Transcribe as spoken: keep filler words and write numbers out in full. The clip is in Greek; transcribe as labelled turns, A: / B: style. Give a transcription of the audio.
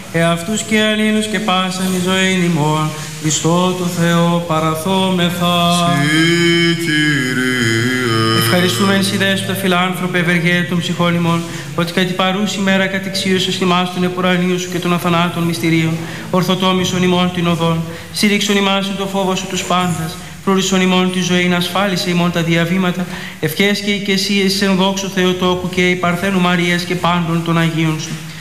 A: εαυτούς και αλλήλους και πάσαν η ζωή ημών, Χριστό το Θεό παραθόμεθα.
B: Συ, Κύριε.
A: Ευχαριστούμε σοι δέσποτα φιλάνθρωπε ευεργέτε των ψυχών ημών, ότι κατά την παρούση μέρα κατεξίωσες θυμάς των επουρανίου σου και των αθανάτων μυστηρίων, ορθοτόμησον ημών την οδόν, σύρριξον ημάς το φόβο σου τους πάντας, προορισον ημών τη ζωή να ασφάλισε ημών τα διαβήματα, ευχές και οικεσίες εν δόξου Θεοτόκου και η Παρθένου Μαρίας και πάντων των Αγίων σου.